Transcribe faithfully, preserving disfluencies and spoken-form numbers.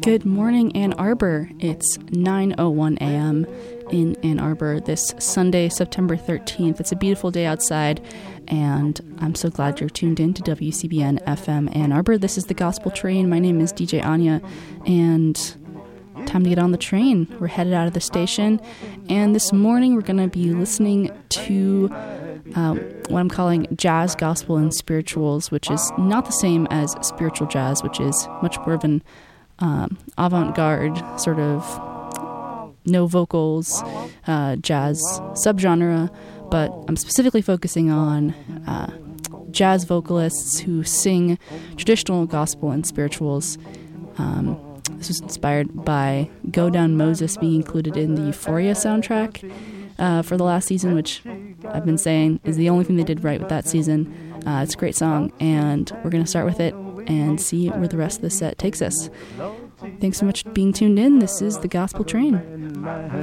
Good morning, Ann Arbor. It's nine oh one a.m. in Ann Arbor this Sunday, September thirteenth. It's a beautiful day outside, and I'm so glad you're tuned in to W C B N F M Ann Arbor. This is the Gospel Train. My name is D J Anya, and time to get on the train. We're headed out of the station, and this morning we're going to be listening to um, what I'm calling jazz, gospel, and spirituals, which is not the same as spiritual jazz, which is much more of an um, avant-garde sort of no vocals uh, jazz subgenre, but I'm specifically focusing on uh, jazz vocalists who sing traditional gospel and spirituals. Um, this was inspired by Go Down Moses being included in the Euphoria soundtrack uh, for the last season, which I've been saying is the only thing they did right with that season. Uh, it's a great song, and we're going to start with it and see where the rest of the set takes us. Thanks so much for being tuned in. This is the Gospel Train.